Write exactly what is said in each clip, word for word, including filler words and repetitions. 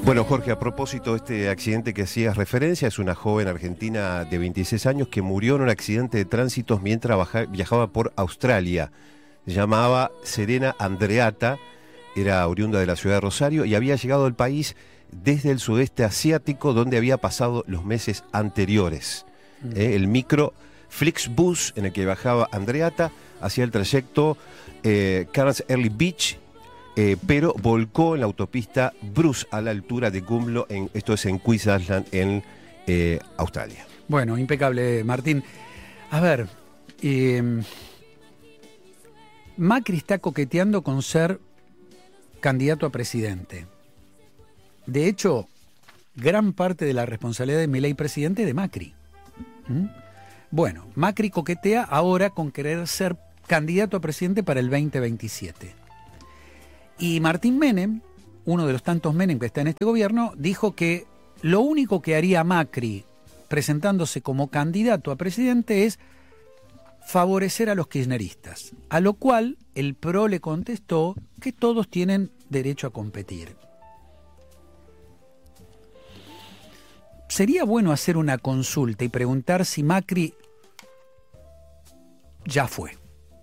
Bueno, Jorge, a propósito de este accidente que hacías referencia, es una joven argentina de veintiséis años que murió en un accidente de tránsito mientras baja, viajaba por Australia. Se llamaba Serena Andreatta, era oriunda de la ciudad de Rosario y había llegado al país desde el sudeste asiático, donde había pasado los meses anteriores. Mm. Eh, el micro Flixbus en el que viajaba Andreatta hacía el trayecto eh, Cairns Early Beach, Eh, pero volcó en la autopista Bruce a la altura de Gumlo, en, esto es en Queensland, en eh, Australia. Bueno, impecable, Martín. A ver, eh, Macri está coqueteando con ser candidato a presidente. De hecho, gran parte de la responsabilidad de Milei presidente es de Macri. ¿Mm? Bueno, Macri coquetea ahora con querer ser candidato a presidente para el veinte veintisiete. Y Martín Menem, uno de los tantos Menem que está en este gobierno, dijo que lo único que haría Macri presentándose como candidato a presidente es favorecer a los kirchneristas. A lo cual el P R O le contestó que todos tienen derecho a competir. Sería bueno hacer una consulta y preguntar si Macri ya fue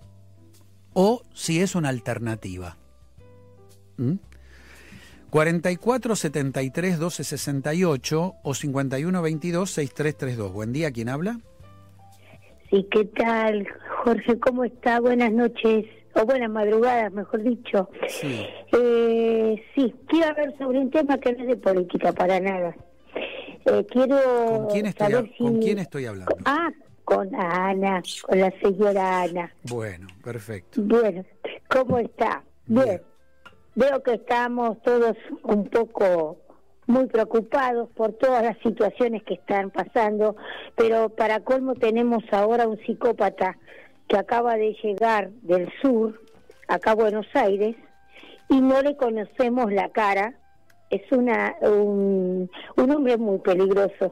o si es una alternativa. ¿Mm? cuarenta y cuatro setenta y tres doce sesenta y ocho o cincuenta y uno veintidós sesenta y tres treinta y dos. Buen día, ¿quién habla? Sí, ¿qué tal, Jorge? ¿Cómo está? Buenas noches, o buenas madrugadas, mejor dicho. Sí. Eh, sí, quiero hablar sobre un tema que no es de política para nada. Eh, quiero ¿Con quién estoy, saber si... ¿Con quién estoy hablando? Ah, con Ana, con la señora Ana. Bueno, perfecto. Bueno, ¿cómo está? Bien. Bien. Veo que estamos todos un poco muy preocupados por todas las situaciones que están pasando, pero para colmo tenemos ahora un psicópata que acaba de llegar del sur, acá a Buenos Aires, y no le conocemos la cara. Es una un, un hombre muy peligroso,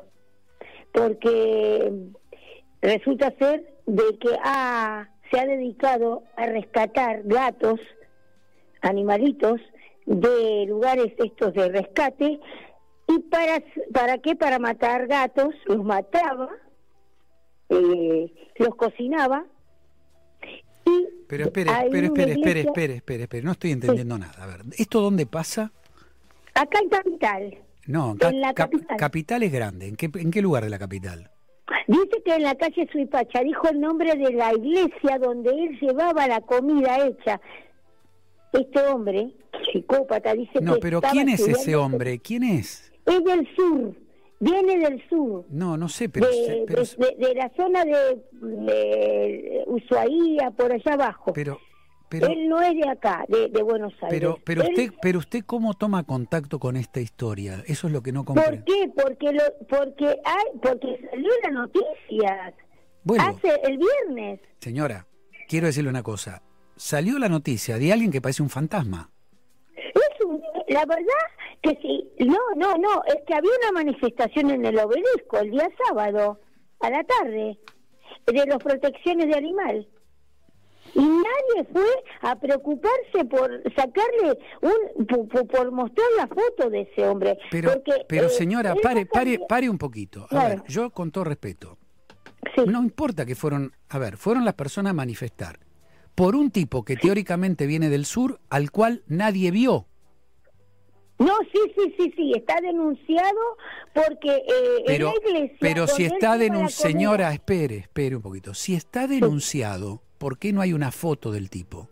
porque resulta ser de que ha, se ha dedicado a rescatar gatos, animalitos de lugares estos de rescate. ¿Y para para qué? Para matar gatos. Los mataba, eh, los cocinaba. Y pero espere, espere, espere, espere, espere, espere, espere, no estoy entendiendo sí. nada. A ver, ¿esto dónde pasa? Acá en Capital. No, en la cap capital. Capital es grande. ¿En qué, ¿En qué lugar de la capital? Dice que en la calle Suipacha, dijo el nombre de la iglesia donde él llevaba la comida hecha. Este hombre, psicópata, dice no, que... No, pero ¿quién es ese hombre? ¿Quién es? Es del sur, viene del sur. No, no sé, pero... De, pero... de, de, de la zona de, de Ushuaia, por allá abajo. Pero, pero... Él no es de acá, de, de Buenos Aires. Pero, pero, Él... usted, pero usted, ¿cómo toma contacto con esta historia? Eso es lo que no comprendo. ¿Por qué? Porque, lo, porque, hay, porque salió la noticia bueno, hace el viernes. Señora, quiero decirle una cosa. Salió la noticia de alguien que parece un fantasma. Es un, la verdad que sí, no, no, no, es que había una manifestación en el Obelisco el día sábado, a la tarde, de las protecciones de animal. Y nadie fue a preocuparse por sacarle, un por, por mostrar la foto de ese hombre. Pero, porque, pero eh, señora, pare, pare, pare un poquito. A claro. ver, yo con todo respeto, sí. no importa que fueron, a ver, fueron las personas a manifestar por un tipo que teóricamente viene del sur, al cual nadie vio. No, sí, sí, sí, sí, está denunciado porque eh, pero, en la iglesia... Pero si está denunciado... Señora, comida... espere, espere un poquito. Si está denunciado, sí. ¿Por qué no hay una foto del tipo?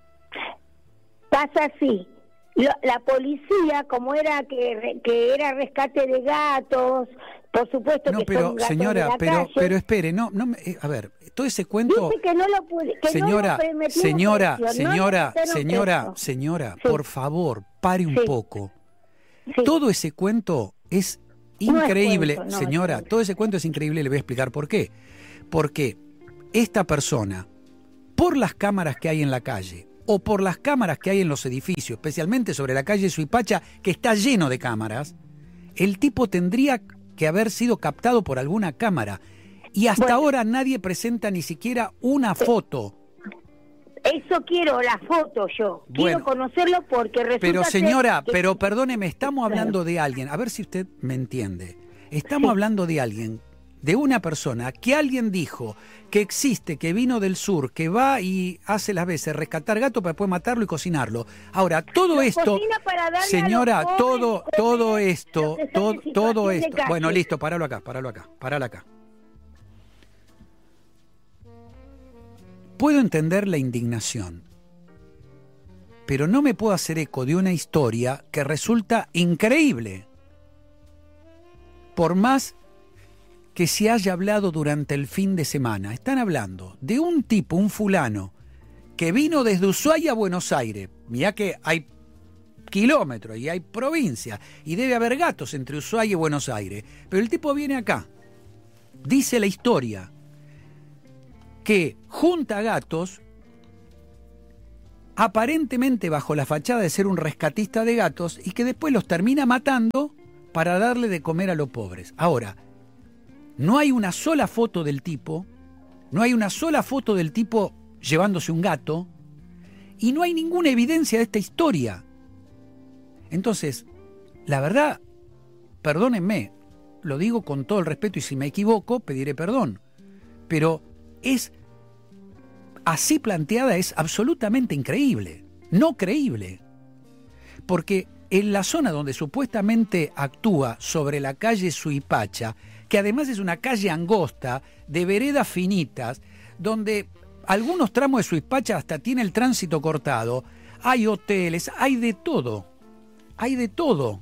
Pasa así. La, la policía, como era que, que era rescate de gatos... Por supuesto no, que pero son gatos señora, de la pero calle. pero espere, no, no, eh, a ver, todo ese cuento. Dice que no lo pude, que señora, no lo señora, precio, señora, no señora, precio. señora, sí. por favor, pare un sí. poco. Sí. Todo ese cuento es increíble, no es cuento, no señora. es todo ese cuento es increíble. Le voy a explicar por qué. Porque esta persona, por las cámaras que hay en la calle o por las cámaras que hay en los edificios, especialmente sobre la calle Suipacha, que está lleno de cámaras, el tipo tendría que haber sido captado por alguna cámara. Y hasta bueno, ahora nadie presenta ni siquiera una foto. Eso quiero, la foto yo. Quiero Bueno, conocerlo porque resulta Pero señora, que- pero perdóneme, estamos hablando de alguien, a ver si usted me entiende. Estamos Sí. hablando de alguien, de una persona que alguien dijo que existe, que vino del sur, que va y hace las veces rescatar gato para después matarlo y cocinarlo. Ahora, todo Lo esto, cocina para darle a los señora, pobres todo, comer, todo los esto, que están todo, en situación todo de esto. calle. Bueno, listo, paralo acá, paralo acá, paralo acá. Puedo entender la indignación, pero no me puedo hacer eco de una historia que resulta increíble. Por más que se haya hablado durante el fin de semana, están hablando de un tipo, un fulano, que vino desde Ushuaia a Buenos Aires. Mirá que hay kilómetros y hay provincias y debe haber gatos entre Ushuaia y Buenos Aires. Pero el tipo viene acá, dice la historia, que junta gatos, aparentemente bajo la fachada de ser un rescatista de gatos, y que después los termina matando para darle de comer a los pobres. Ahora, no hay una sola foto del tipo, no hay una sola foto del tipo llevándose un gato, y no hay ninguna evidencia de esta historia. Entonces, la verdad, perdónenme, lo digo con todo el respeto y si me equivoco pediré perdón, pero es así planteada, es absolutamente increíble, no creíble, porque en la zona donde supuestamente actúa, sobre la calle Suipacha, que además es una calle angosta, de veredas finitas, donde algunos tramos de Suipacha hasta tiene el tránsito cortado, hay hoteles, hay de todo, hay de todo.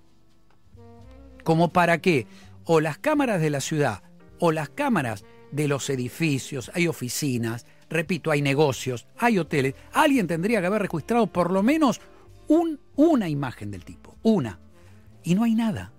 Como para que o las cámaras de la ciudad o las cámaras de los edificios, hay oficinas, repito, hay negocios, hay hoteles, alguien tendría que haber registrado por lo menos un, una imagen del tipo, una, y no hay nada.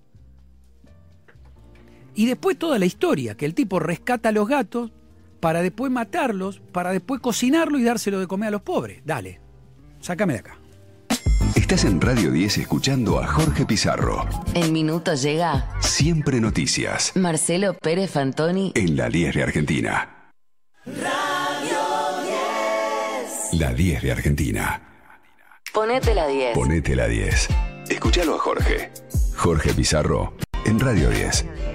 Y después toda la historia, que el tipo rescata a los gatos para después matarlos, para después cocinarlo y dárselo de comer a los pobres. Dale, sácame de acá. Estás en Radio diez escuchando a Jorge Pizarro. En minutos llega Siempre Noticias. Marcelo Pérez Fantoni En la diez de Argentina. Radio diez. La diez de Argentina. Ponete la diez. Ponete la diez. Escuchalo a Jorge. Jorge Pizarro en Radio diez.